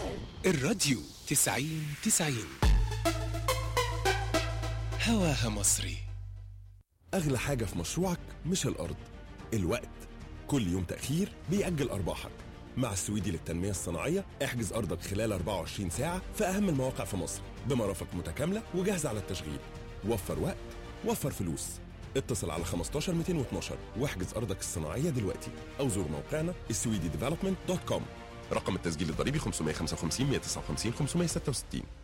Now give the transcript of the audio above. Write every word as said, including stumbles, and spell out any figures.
الراديو تسعين تسعين هواها مصري. أغلى حاجة في مشروعك مش الأرض، الوقت. كل يوم تأخير بيأجل أرباحك. مع السويدي للتنمية الصناعية احجز أرضك خلال أربعة وعشرين ساعة في أهم المواقع في مصر بمرافق متكاملة وجاهزة على التشغيل. وفر وقت، وفر فلوس. اتصل على خمستاشر مئتين واثناشر واحجز أرضك الصناعية دلوقتي، أو زور موقعنا السويدي ديفلوبمنت دوت كوم. رقم التسجيل الضريبي خمسمائة وخمسة وخمسين مئة وتسعة وخمسين خمسمائة وستة وستين.